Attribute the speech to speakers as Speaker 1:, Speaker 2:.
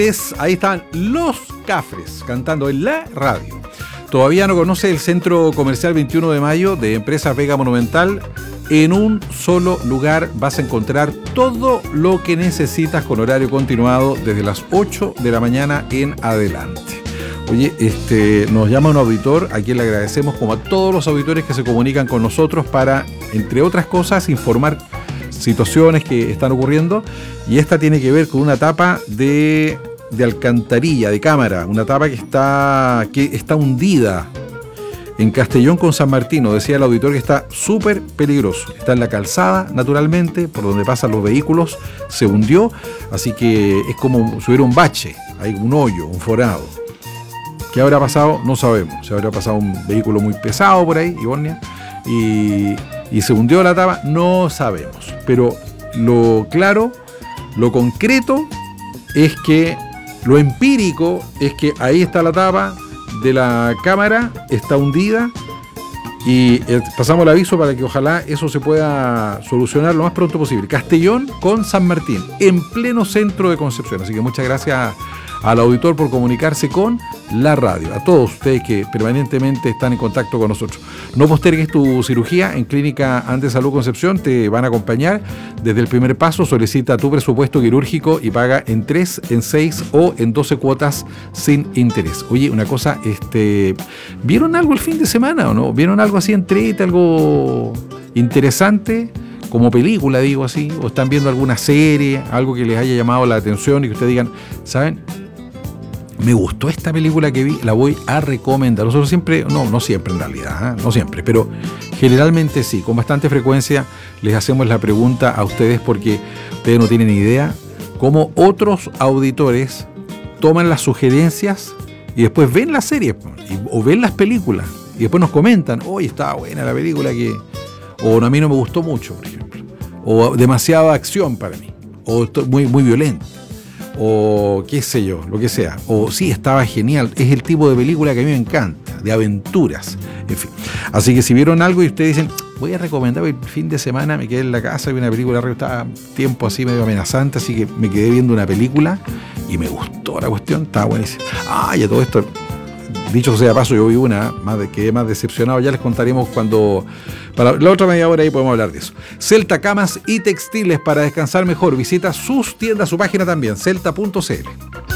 Speaker 1: Ahí están Los Cafres cantando en la radio. ¿Todavía no conoce el Centro Comercial 21 de Mayo de Empresas Vega Monumental? En un solo lugar vas a encontrar todo lo que necesitas con horario continuado desde las 8 de la mañana en adelante. Oye, nos llama un auditor a quien le agradecemos, como a todos los auditores que se comunican con nosotros para, entre otras cosas, informar situaciones que están ocurriendo, y esta tiene que ver con una tapa de alcantarilla, de cámara, una tapa que está hundida en Castellón con San Martín. Decía el auditor que está súper peligroso, está en la calzada naturalmente, por donde pasan los vehículos, se hundió, así que es como si hubiera un bache, hay un hoyo, un forado. ¿Qué habrá pasado? No sabemos. Se habrá pasado un vehículo muy pesado por ahí, Ivornia, y se hundió la tapa, no sabemos. Pero lo claro, lo concreto, es que lo empírico es que ahí está la tapa de la cámara, está hundida, y pasamos el aviso para que ojalá eso se pueda solucionar lo más pronto posible. Castellón con San Martín, en pleno centro de Concepción. Así que muchas gracias al auditor por comunicarse con la radio. A todos ustedes que permanentemente están en contacto con nosotros. No postergues tu cirugía. En Clínica Andes Salud Concepción te van a acompañar desde el primer paso. Solicita tu presupuesto quirúrgico y paga en 3, en 6 o en 12 cuotas sin interés. Oye, una cosa, ¿vieron algo el fin de semana o no? ¿Vieron algo así entrete, algo interesante? Como película, digo así, o están viendo alguna serie, algo que les haya llamado la atención y que ustedes digan, ¿saben? Me gustó esta película que vi, la voy a recomendar. Nosotros siempre, no siempre en realidad, no siempre, pero generalmente sí, con bastante frecuencia les hacemos la pregunta a ustedes, porque ustedes no tienen idea cómo otros auditores toman las sugerencias y después ven las series o ven las películas y después nos comentan, oye, estaba buena la película, o a mí no me gustó mucho, por ejemplo, o demasiada acción para mí, o muy, muy violenta, o qué sé yo, lo que sea, o sí, estaba genial, es el tipo de película que a mí me encanta, de aventuras, en fin. Así que si vieron algo y ustedes dicen, voy a recomendar, el fin de semana me quedé en la casa, vi una película, estaba tiempo así medio amenazante, así que me quedé viendo una película y me gustó la cuestión, estaba buenísima. Y a todo esto, dicho sea de paso, yo vi una, quedé más decepcionado, ya les contaremos cuando, para la otra media hora ahí podemos hablar de eso. Celta Camas y Textiles, para descansar mejor. Visita sus tiendas, su página también, celta.cl.